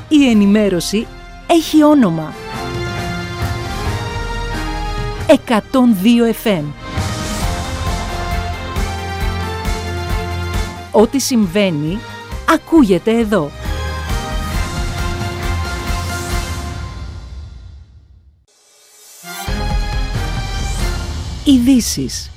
Η ενημέρωση έχει όνομα. 102 FM. Ό,τι συμβαίνει, ακούγεται εδώ. Ειδήσεις.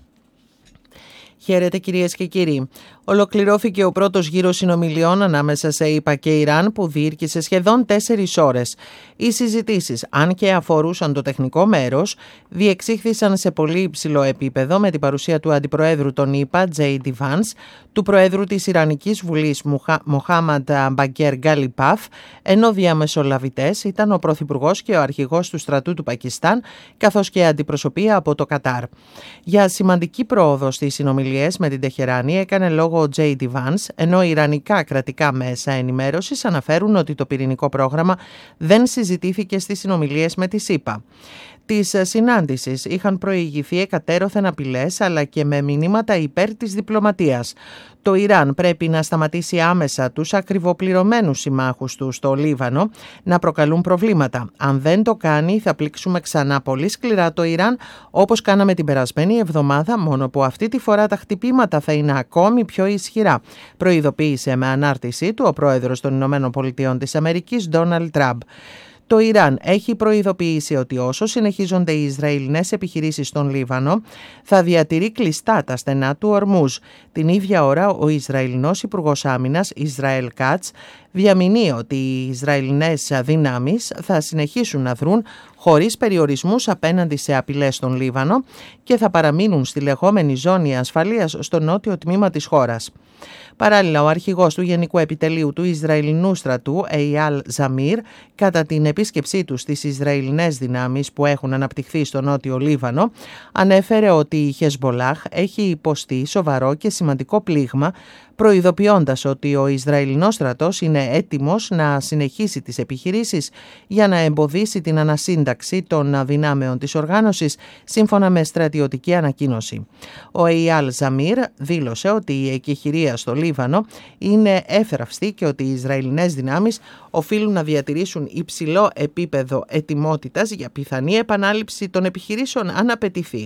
Χαίρετε κυρίες και κύριοι. Ολοκληρώθηκε ο πρώτος γύρος συνομιλιών ανάμεσα σε ΗΠΑ και Ιράν που διήρκησε σχεδόν 4 ώρες. Οι συζητήσεις, αν και αφορούσαν το τεχνικό μέρος, διεξήχθησαν σε πολύ υψηλό επίπεδο με την παρουσία του Αντιπροέδρου των ΗΠΑ, J.D. Vance, του Προέδρου της Ιρανικής Βουλής, Μοχάμαντ Μπαγκέρ Γκαλιπάφ, ενώ διαμεσολαβητές ήταν ο Πρωθυπουργός και ο Αρχηγός του Στρατού του Πακιστάν, καθώς και αντιπροσωπεία από το Κατάρ. Για σημαντική πρόοδο στις συνομιλίες με την Τεχεράνη έκανε λόγο ο J.D. Vance, ενώ ιρανικά κρατικά μέσα ενημέρωσης αναφέρουν ότι το πυρηνικό πρόγραμμα δεν συζητήθηκε στις συνομιλίες με τη ΣΥΠΑ. Της συνάντησης είχαν προηγηθεί εκατέρωθεν απειλές αλλά και με μηνύματα υπέρ της διπλωματίας. Το Ιράν πρέπει να σταματήσει άμεσα τους ακριβοπληρωμένους συμμάχους του στο Λίβανο να προκαλούν προβλήματα. Αν δεν το κάνει θα πλήξουμε ξανά πολύ σκληρά το Ιράν όπως κάναμε την περασμένη εβδομάδα, μόνο που αυτή τη φορά τα χτυπήματα θα είναι ακόμη πιο ισχυρά, προειδοποίησε με ανάρτησή του ο πρόεδρος των ΗΠΑ της Αμερικής, Ντόναλντ Τραμπ. Το Ιράν έχει προειδοποιήσει ότι όσο συνεχίζονται οι Ισραηλινές επιχειρήσεις στον Λίβανο, θα διατηρεί κλειστά τα στενά του Ορμούζ. Την ίδια ώρα, ο Ισραηλινός Υπουργός Άμυνας, Ισραήλ Κάτς, διαμηνύει ότι οι Ισραηλινές δυνάμεις θα συνεχίσουν να δρουν χωρίς περιορισμούς απέναντι σε απειλές στον Λίβανο και θα παραμείνουν στη λεγόμενη ζώνη ασφαλείας στο νότιο τμήμα της χώρας. Παράλληλα, ο αρχηγός του Γενικού Επιτελείου του Ισραηλινού στρατού, Εϊάλ Ζαμίρ, κατά την επίσκεψή του στις Ισραηλινές δυνάμεις που έχουν αναπτυχθεί στο νότιο Λίβανο, ανέφερε ότι η Χεσμπολάχ έχει υποστεί σοβαρό και σημαντικό πλήγμα, προειδοποιώντας ότι ο Ισραηλινός στρατός είναι έτοιμος να συνεχίσει τις επιχειρήσεις για να εμποδίσει την ανασύνταξη των δυνάμεων της οργάνωσης, σύμφωνα με στρατιωτική ανακοίνωση. Ο Εϊάλ Ζαμίρ δήλωσε ότι η εκεχηρία στο Λίβανο είναι εύθραυστη και ότι οι Ισραηλινές δυνάμεις οφείλουν να διατηρήσουν υψηλό επίπεδο ετοιμότητας για πιθανή επανάληψη των επιχειρήσεων αν απαιτηθεί.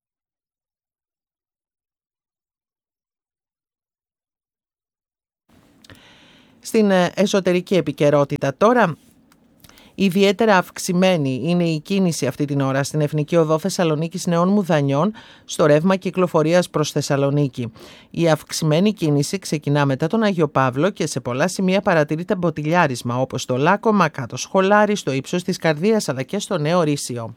Στην εσωτερική επικαιρότητα τώρα, ιδιαίτερα αυξημένη είναι η κίνηση αυτή την ώρα στην Εθνική Οδό Θεσσαλονίκης Νέων Μουδανιών στο ρεύμα κυκλοφορίας προς Θεσσαλονίκη. Η αυξημένη κίνηση ξεκινά μετά τον Άγιο Παύλο και σε πολλά σημεία παρατηρείται μποτιλιάρισμα, όπως στο Λάκωμα, κάτω Σχολάρι, στο ύψος της Καρδίας αλλά και στο Νέο Ρήσιο.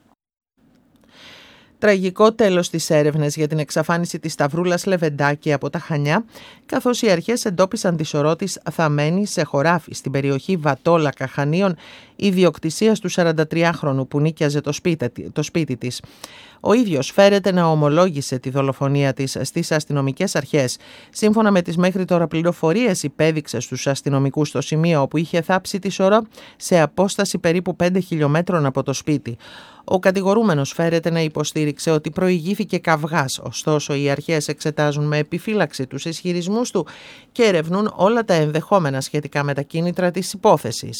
Τραγικό τέλος στις έρευνες για την εξαφάνιση της Σταυρούλας Λεβεντάκη από τα Χανιά, καθώς οι αρχές εντόπισαν τη σωρό της θαμμένη σε χωράφι στην περιοχή Βατόλακα Χανίων, ιδιοκτησίας του 43χρονου που νίκιαζε το σπίτι της. Ο ίδιος φέρεται να ομολόγησε τη δολοφονία της στις αστυνομικές αρχές. Σύμφωνα με τις μέχρι τώρα πληροφορίες, υπέδειξε στους αστυνομικούς το σημείο όπου είχε θάψει τη σωρό σε απόσταση περίπου 5 χιλιόμετρων από το σπίτι. Ο κατηγορούμενος φέρεται να υποστήριξε ότι προηγήθηκε καυγάς, ωστόσο οι αρχές εξετάζουν με επιφύλαξη τους ισχυρισμούς του και ερευνούν όλα τα ενδεχόμενα σχετικά με τα κίνητρα της υπόθεσης.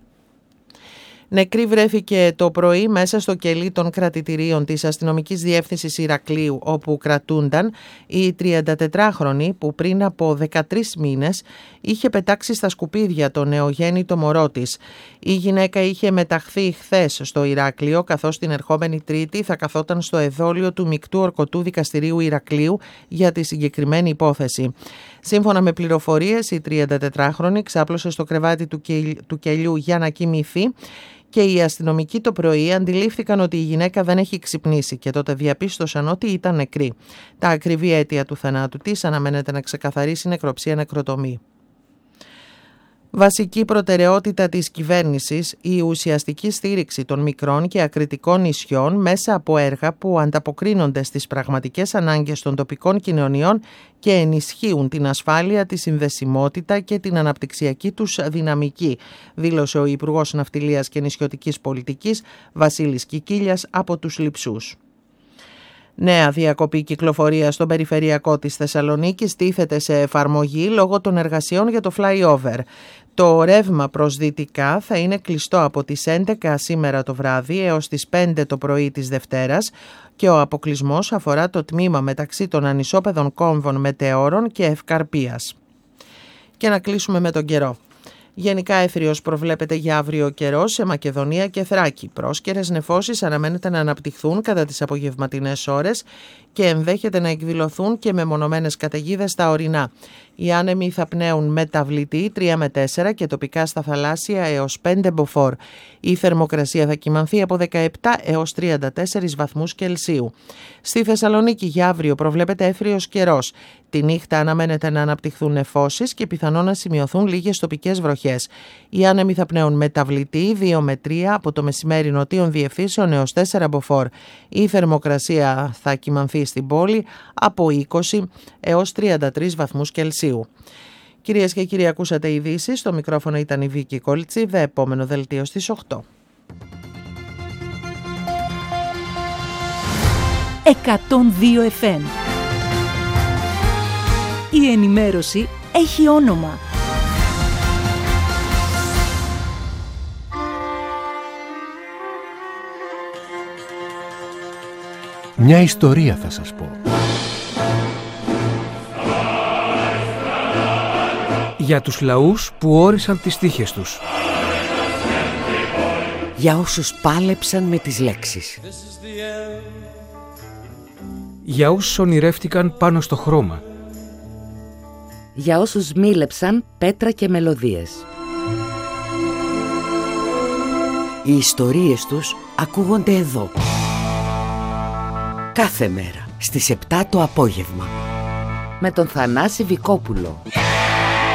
Νεκρή βρέθηκε το πρωί μέσα στο κελί των κρατητηρίων της Αστυνομικής Διεύθυνσης Ηρακλείου, όπου κρατούνταν η 34χρονη που πριν από 13 μήνες είχε πετάξει στα σκουπίδια το νεογέννητο μωρό της. Η γυναίκα είχε μεταχθεί χθες στο Ηράκλειο, καθώς την ερχόμενη Τρίτη θα καθόταν στο εδόλιο του Μεικτού Ορκωτού Δικαστηρίου Ηρακλείου για τη συγκεκριμένη υπόθεση. Σύμφωνα με πληροφορίες, η 34χρονη ξάπλωσε στο κρεβάτι του κελιού για να κοιμηθεί και οι αστυνομικοί το πρωί αντιλήφθηκαν ότι η γυναίκα δεν έχει ξυπνήσει και τότε διαπίστωσαν ότι ήταν νεκρή. Τα ακριβή αίτια του θανάτου της αναμένεται να ξεκαθαρίσει νεκροψία-νεκροτομή. Βασική προτεραιότητα της κυβέρνησης η ουσιαστική στήριξη των μικρών και ακριτικών νησιών μέσα από έργα που ανταποκρίνονται στις πραγματικές ανάγκες των τοπικών κοινωνιών και ενισχύουν την ασφάλεια, τη συνδεσιμότητα και την αναπτυξιακή τους δυναμική, δήλωσε ο Υπουργός Ναυτιλίας και Νησιωτικής Πολιτικής Βασίλης Κικίλιας από τους Λειψούς. Νέα διακοπή κυκλοφορίας στον περιφερειακό της Θεσσαλονίκης τίθεται σε εφαρμογή λόγω των εργασιών για το flyover. Το ρεύμα προς δυτικά θα είναι κλειστό από τις 11 σήμερα το βράδυ έως τις 5 το πρωί της Δευτέρας και ο αποκλεισμός αφορά το τμήμα μεταξύ των ανισόπεδων κόμβων Μετεώρων και Ευκαρπίας. Και να κλείσουμε με τον καιρό. Γενικά έθριος προβλέπεται για αύριο καιρό σε Μακεδονία και Θράκη. Πρόσκαιρες νεφώσεις αναμένεται να αναπτυχθούν κατά τις απογευματινές ώρες και ενδέχεται να εκδηλωθούν και μεμονωμένες καταιγίδες στα ορεινά. Οι άνεμοι θα πνέουν μεταβλητή 3 με 4 και τοπικά στα θαλάσσια έως 5 μποφόρ. Η θερμοκρασία θα κυμανθεί από 17 έως 34 βαθμούς Κελσίου. Στη Θεσσαλονίκη για αύριο προβλέπεται έθριος καιρός. Τη νύχτα αναμένεται να αναπτυχθούν νεφώσεις και πιθανόν να σημειωθούν λίγες τοπικές βροχές. Οι άνεμοι θα πνέουν μεταβλητή 2 με 3 από το μεσημέρι νοτίων διευθύνσεων έως 4 μποφόρ. Η θερμοκρασία θα κυμανθεί στην πόλη από 20 έως 33 βαθμούς Κελσίου. Κυρίες και κύριοι, ακούσατε ειδήσεις. Στο μικρόφωνο ήταν η Βίκη Κολτσίδα. Επόμενο δελτίο στις 8. 102 FM. Η ενημέρωση έχει όνομα. Μια ιστορία θα σας πω. Για τους λαούς που όρισαν τις τύχες τους. Για όσους πάλεψαν με τις λέξεις. Για όσους ονειρεύτηκαν πάνω στο χρώμα. Για όσους μίλεψαν πέτρα και μελωδίες. Οι ιστορίες τους ακούγονται εδώ. Κάθε μέρα στις 7 το απόγευμα. Με τον Θανάση Βικόπουλο.